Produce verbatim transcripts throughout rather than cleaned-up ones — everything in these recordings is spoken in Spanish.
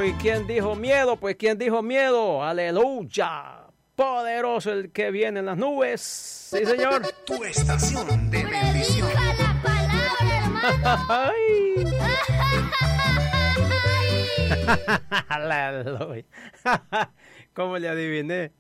hermano. ¿Y quién dijo miedo? Pues ¿quién dijo miedo? Aleluya. Poderoso el que viene en las nubes. Sí, señor. Tu estación de bendición. Predica la palabra, hermano. Ay. Aleluya. ¿Cómo le adiviné?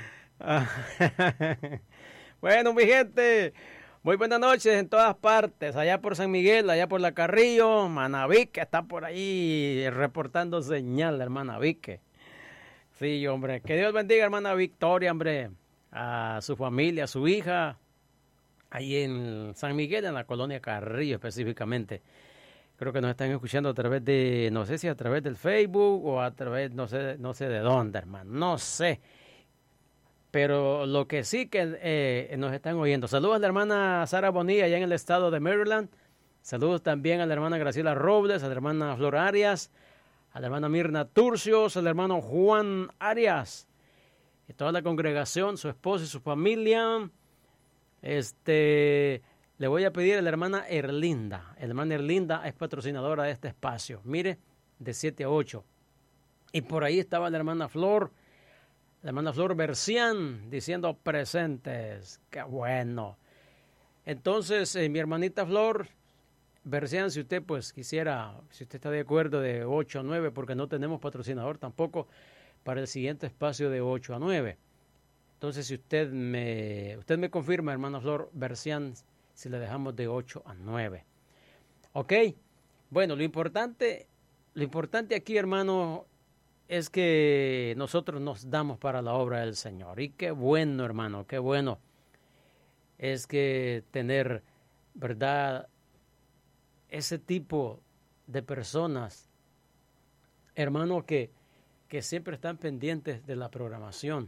Bueno, mi gente, muy buenas noches en todas partes, allá por San Miguel, allá por La Carrillo, Manaví, que está por ahí reportando señal, hermana Vique. Sí, hombre, que Dios bendiga, hermana Victoria, hombre, a su familia, a su hija, ahí en San Miguel, en la colonia Carrillo específicamente. Creo que nos están escuchando a través de, no sé si a través del Facebook o a través, no sé, no sé de dónde, hermano, no sé. Pero lo que sí que eh, nos están oyendo. Saludos a la hermana Sara Bonilla allá en el estado de Maryland. Saludos también a la hermana Graciela Robles, a la hermana Flor Arias, a la hermana Mirna Turcios, al hermano Juan Arias. Y toda la congregación, su esposo y su familia. Este, le voy a pedir a la hermana Erlinda. La hermana Erlinda es patrocinadora de este espacio. Mire, de siete a ocho. Y por ahí estaba la hermana Flor. La hermana Flor Bercián diciendo presentes. ¡Qué bueno! Entonces, eh, mi hermanita Flor Bercián, si usted pues quisiera, si usted está de acuerdo de ocho a nueve, porque no tenemos patrocinador tampoco para el siguiente espacio de ocho a nueve. Entonces, si usted me, usted me confirma, hermana Flor Bercián, si le dejamos de ocho a nueve. ¿Ok? Bueno, lo importante, lo importante aquí, hermano, es que nosotros nos damos para la obra del Señor. Y qué bueno, hermano, qué bueno es que tener, ¿verdad?, ese tipo de personas, hermano, que, que siempre están pendientes de la programación.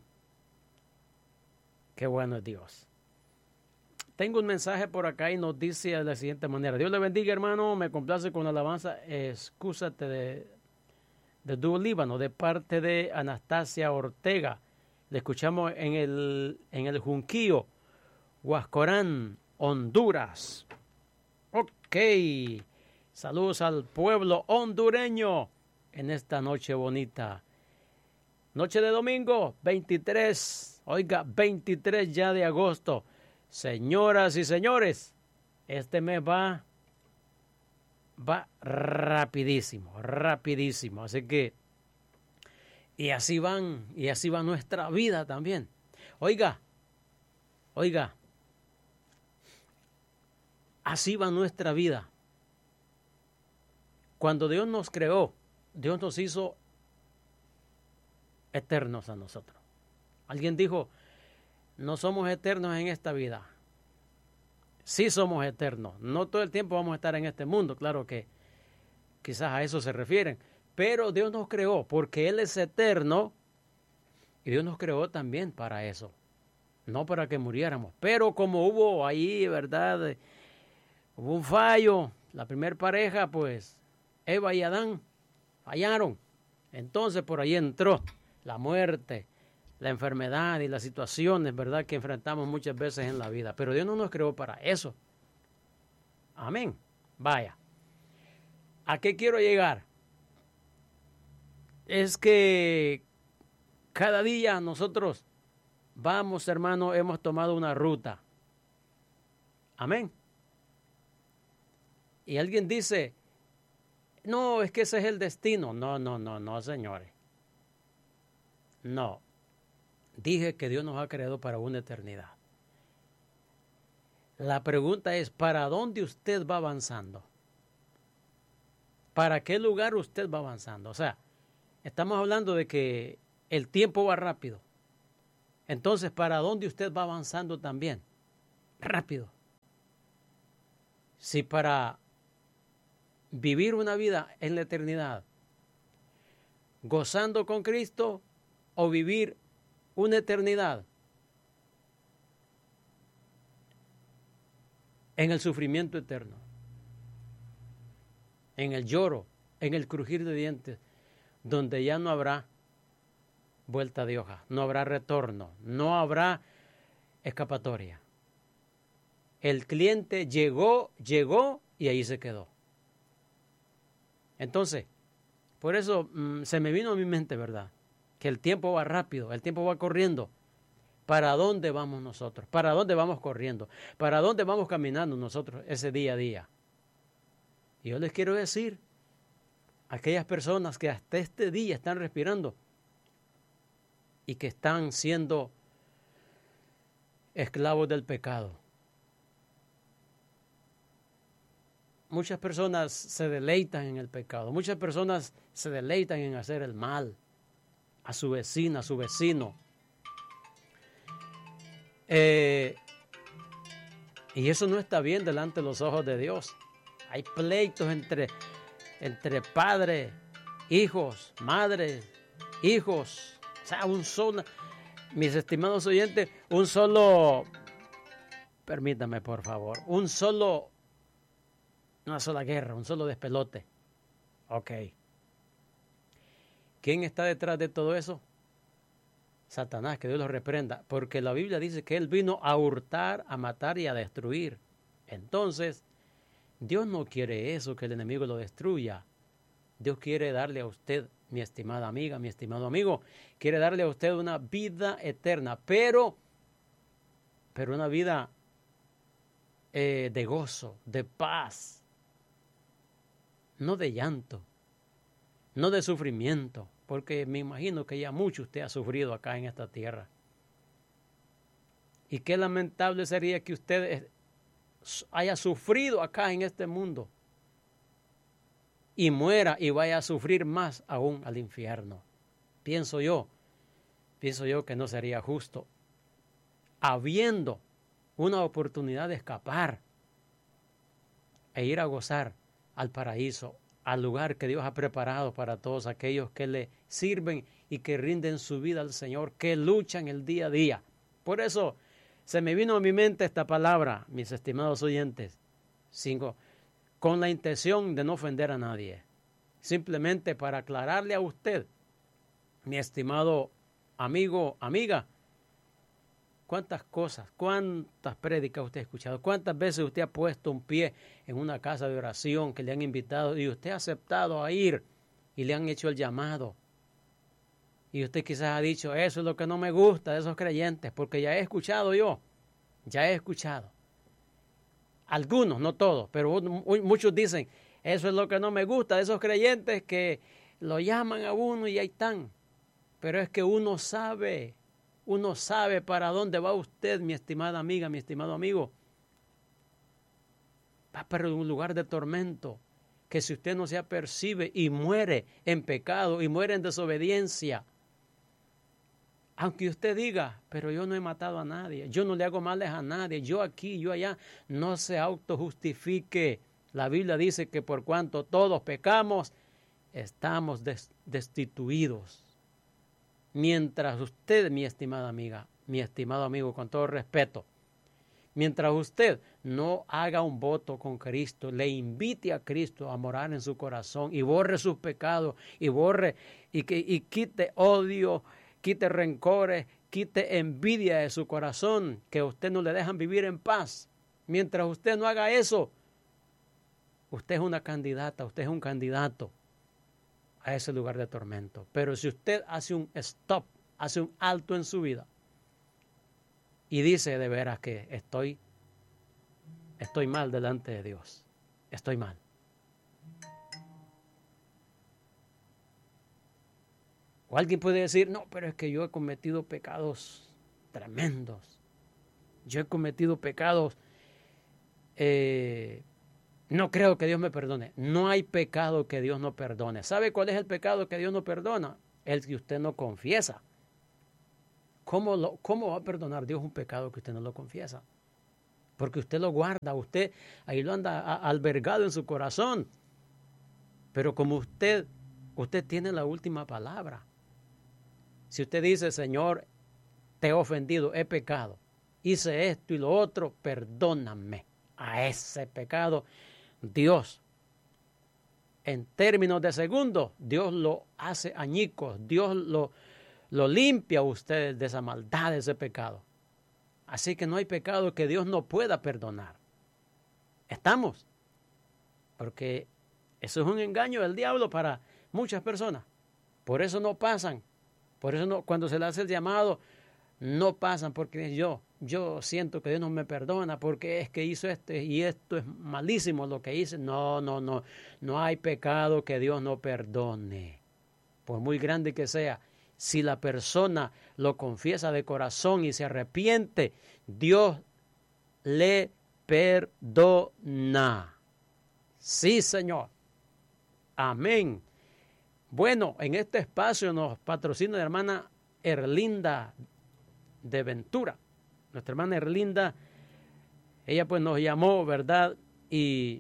Qué bueno es Dios. Tengo un mensaje por acá y nos dice de la siguiente manera. Dios le bendiga, hermano, me complace con la alabanza, excúsate de... de Dúo Líbano, de parte de Anastasia Ortega. Le escuchamos en el, en el Junquillo, Huascorán, Honduras. Ok, saludos al pueblo hondureño en esta noche bonita. Noche de domingo, veintitrés, oiga, veintitrés ya de agosto. Señoras y señores, este mes va... va rapidísimo, rapidísimo. Así que, y así van, y así va nuestra vida también. Oiga, oiga, así va nuestra vida. Cuando Dios nos creó, Dios nos hizo eternos a nosotros. Alguien dijo, no somos eternos en esta vida. Sí somos eternos. No todo el tiempo vamos a estar en este mundo. Claro que quizás a eso se refieren. Pero Dios nos creó porque Él es eterno. Y Dios nos creó también para eso. No para que muriéramos. Pero como hubo ahí, ¿verdad? Hubo un fallo. La primera pareja, pues, Eva y Adán fallaron. Entonces por ahí entró la muerte, la enfermedad y las situaciones, ¿verdad?, que enfrentamos muchas veces en la vida. Pero Dios no nos creó para eso. Amén. Vaya. ¿A qué quiero llegar? Es que cada día nosotros vamos, hermano, hemos tomado una ruta. Amén. Y alguien dice, no, es que ese es el destino. No, no, no, no, señores. No. Dije que Dios nos ha creado para una eternidad. La pregunta es, ¿para dónde usted va avanzando? ¿Para qué lugar usted va avanzando? O sea, estamos hablando de que el tiempo va rápido. Entonces, ¿para dónde usted va avanzando también? Rápido. Si para vivir una vida en la eternidad, gozando con Cristo, o vivir una eternidad en el sufrimiento eterno, en el lloro, en el crujir de dientes, donde ya no habrá vuelta de hoja, no habrá retorno, no habrá escapatoria. El cliente llegó, llegó y ahí se quedó. Entonces, Por eso mmm, se me vino a mi mente, ¿verdad? Que el tiempo va rápido, el tiempo va corriendo. ¿Para dónde vamos nosotros? ¿Para dónde vamos corriendo? ¿Para dónde vamos caminando nosotros ese día a día? Y yo les quiero decir, aquellas personas que hasta este día están respirando y que están siendo esclavos del pecado. Muchas personas se deleitan en el pecado. Muchas personas se deleitan en hacer el mal a su vecina, a su vecino. Eh, y eso no está bien delante de los ojos de Dios. Hay pleitos entre, entre padres, hijos, madres, hijos. O sea, un solo, mis estimados oyentes, un solo, permítame por favor, un solo, una sola guerra, un solo despelote. Ok. ¿Quién está detrás de todo eso? Satanás, que Dios lo reprenda, porque la Biblia dice que él vino a hurtar, a matar y a destruir. Entonces, Dios no quiere eso, que el enemigo lo destruya. Dios quiere darle a usted, mi estimada amiga, mi estimado amigo, quiere darle a usted una vida eterna, pero, pero una vida eh, de gozo, de paz, no de llanto, no de sufrimiento. Porque me imagino que ya mucho usted ha sufrido acá en esta tierra. Y qué lamentable sería que usted haya sufrido acá en este mundo y muera y vaya a sufrir más aún al infierno. Pienso yo, pienso yo que no sería justo, habiendo una oportunidad de escapar e ir a gozar al paraíso, al lugar que Dios ha preparado para todos aquellos que le sirven y que rinden su vida al Señor, que luchan el día a día. Por eso se me vino a mi mente esta palabra, mis estimados oyentes, cinco, con la intención de no ofender a nadie, simplemente para aclararle a usted, mi estimado amigo, amiga, cuántas cosas, cuántas prédicas usted ha escuchado, cuántas veces usted ha puesto un pie en una casa de oración que le han invitado y usted ha aceptado a ir y le han hecho el llamado. Y usted quizás ha dicho, eso es lo que no me gusta de esos creyentes, porque ya he escuchado yo, ya he escuchado. Algunos, no todos, pero muchos dicen, eso es lo que no me gusta de esos creyentes que lo llaman a uno y ahí están. Pero es que uno sabe... Uno sabe para dónde va usted, mi estimada amiga, mi estimado amigo. Va para un lugar de tormento, que si usted no se apercibe y muere en pecado y muere en desobediencia, aunque usted diga, pero yo no he matado a nadie, yo no le hago males a nadie, yo aquí, yo allá, no se autojustifique. La Biblia dice que por cuanto todos pecamos, estamos des- destituidos. Mientras usted, mi estimada amiga, mi estimado amigo, con todo respeto, mientras usted no haga un voto con Cristo, le invite a Cristo a morar en su corazón y borre sus pecados y borre y, que, y quite odio, quite rencores, quite envidia de su corazón, que a usted no le dejan vivir en paz. Mientras usted no haga eso, usted es una candidata, usted es un candidato a ese lugar de tormento. Pero si usted hace un stop, hace un alto en su vida y dice de veras que estoy, estoy mal delante de Dios, estoy mal. O alguien puede decir, no, pero es que yo he cometido pecados tremendos. Yo he cometido pecados, eh, no creo que Dios me perdone. No hay pecado que Dios no perdone. ¿Sabe cuál es el pecado que Dios no perdona? El que usted no confiesa. ¿Cómo, lo, ¿Cómo va a perdonar Dios un pecado que usted no lo confiesa? Porque usted lo guarda, usted ahí lo anda a, albergado en su corazón. Pero como usted, usted tiene la última palabra. Si usted dice, Señor, te he ofendido, he pecado, hice esto y lo otro, perdóname. A ese pecado, Dios, en términos de segundos, Dios lo hace añicos, Dios lo, lo limpia a usted de esa maldad, de ese pecado. Así que no hay pecado que Dios no pueda perdonar. ¿Estamos? Porque eso es un engaño del diablo para muchas personas. Por eso no pasan. Por eso no, cuando se le hace el llamado, no pasan, porque yo, yo siento que Dios no me perdona, porque es que hizo esto y esto es malísimo lo que hice. No, no, no. No hay pecado que Dios no perdone. Por muy grande que sea, si la persona lo confiesa de corazón y se arrepiente, Dios le perdona. Sí, Señor. Amén. Bueno, en este espacio nos patrocina la hermana Erlinda de Ventura. Nuestra hermana Erlinda, ella pues nos llamó, ¿verdad? Y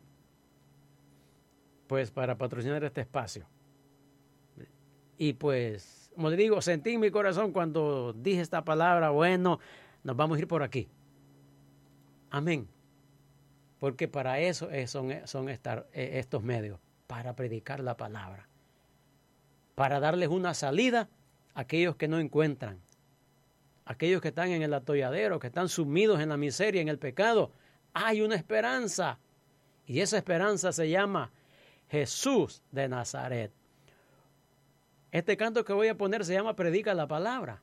pues para patrocinar este espacio. Y pues, como le digo, sentí en mi corazón cuando dije esta palabra, bueno, nos vamos a ir por aquí. Amén. Porque para eso son, son estar, estos medios, para predicar la palabra. Para darles una salida a aquellos que no encuentran. Aquellos que están en el atolladero, que están sumidos en la miseria, en el pecado. Hay una esperanza. Y esa esperanza se llama Jesús de Nazaret. Este canto que voy a poner se llama Predica la Palabra.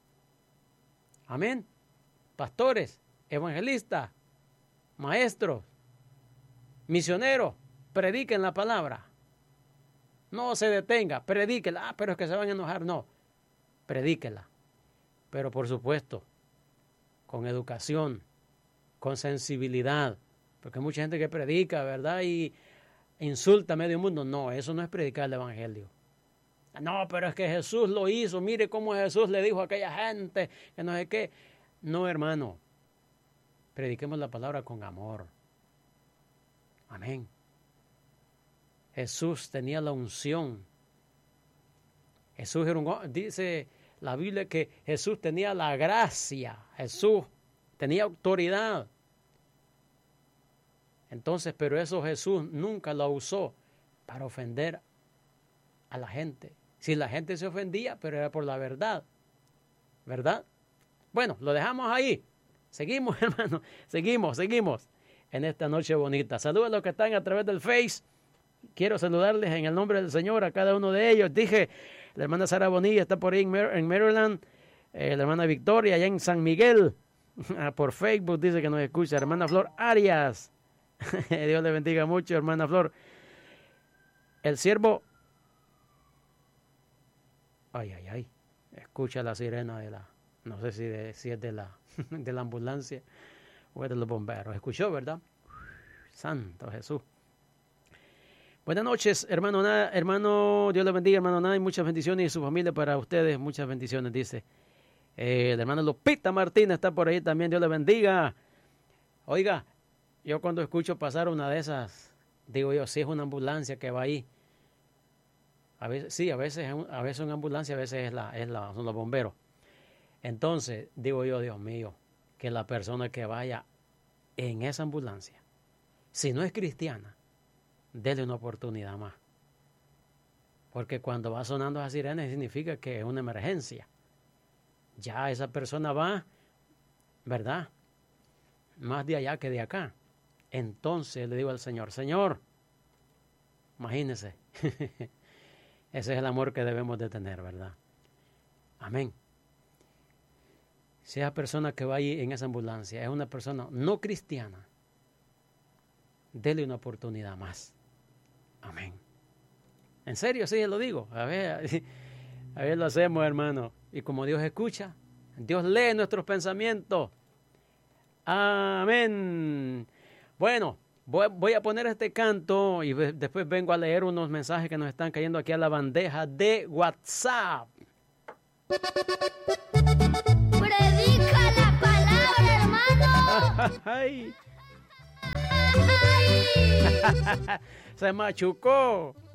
Amén. Pastores, evangelistas, maestros, misioneros, prediquen la palabra. No se detenga, predíquela. Ah, pero es que se van a enojar. No, predíquela. Pero por supuesto, con educación, con sensibilidad. Porque hay mucha gente que predica, ¿verdad? Y insulta a medio mundo. No, eso no es predicar el evangelio. No, pero es que Jesús lo hizo. Mire cómo Jesús le dijo a aquella gente que no sé qué. No, hermano. Prediquemos la palabra con amor. Amén. Jesús tenía la unción. Jesús era un, dice la Biblia que Jesús tenía la gracia. Jesús tenía autoridad. Entonces, pero eso Jesús nunca lo usó para ofender a la gente. Si la gente se ofendía, pero era por la verdad. ¿Verdad? Bueno, lo dejamos ahí. Seguimos, hermano. Seguimos, seguimos en esta noche bonita. Saludos a los que están a través del Face. Quiero saludarles en el nombre del Señor a cada uno de ellos. Dije, la hermana Sara Bonilla está por ahí en, Mar- en Maryland. Eh, la hermana Victoria allá en San Miguel. Por Facebook dice que nos escucha. La hermana Flor Arias. Dios le bendiga mucho, hermana Flor. El siervo... Ay, ay, ay. Escucha la sirena de la... No sé si, de, si es de la, de la ambulancia o es de los bomberos. Escuchó, ¿verdad? Santo Jesús. Buenas noches, hermano, hermano, Dios le bendiga, hermano Nay, muchas bendiciones y su familia para ustedes, muchas bendiciones, dice. Eh, el hermano Lupita Martínez está por ahí también, Dios le bendiga. Oiga, yo cuando escucho pasar una de esas, digo yo, si es una ambulancia que va ahí. A veces, sí, a veces, a veces una ambulancia, a veces es la, es la, son los bomberos. Entonces, digo yo, Dios mío, que la persona que vaya en esa ambulancia, si no es cristiana, dele una oportunidad más. Porque cuando va sonando esa sirena significa que es una emergencia. Ya esa persona va, ¿verdad? Más de allá que de acá. Entonces le digo al Señor, Señor, imagínese, ese es el amor que debemos de tener, ¿verdad? Amén. Si esa persona que va ahí en esa ambulancia es una persona no cristiana, dele una oportunidad más. Amén. En serio, sí, lo digo. A ver, a ver, lo hacemos, hermano. Y como Dios escucha, Dios lee nuestros pensamientos. Amén. Bueno, voy, voy a poner este canto y después vengo a leer unos mensajes que nos están cayendo aquí a la bandeja de WhatsApp. Predica la palabra, hermano. Ay. Ay. Se machucó.